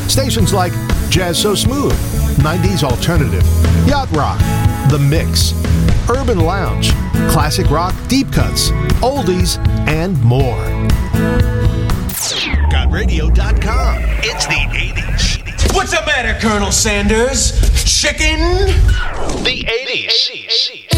Stations like Jazz So Smooth, 90s Alternative, Yacht Rock, The Mix, Urban Lounge, Classic Rock Deep Cuts, Oldies, and more. GotRadio.com. It's the 80s. What's the matter, Colonel Sanders? Chicken? The 80s.